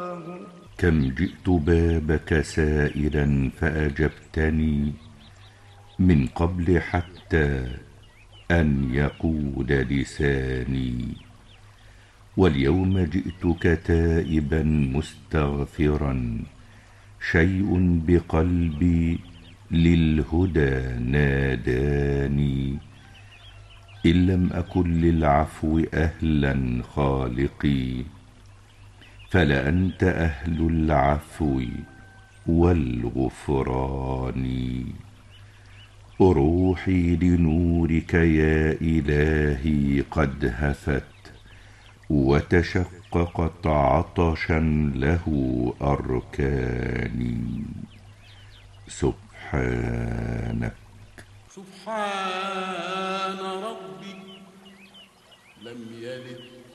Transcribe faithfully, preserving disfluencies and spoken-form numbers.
كم جئت بابك سائلا فأجبتني من قبل حتى أن يقول لساني، واليوم جئتك تائبا مستغفرا، شيء بقلبي للهدى ناداني. إن لم أكن للعفو أهلا خالقي، فلأنت أهل العفو والغفران. روحي لنورك يا إلهي قد هفت، وتشققت عطشا له أركاني. سبحانك. سبحان ربي لم يلد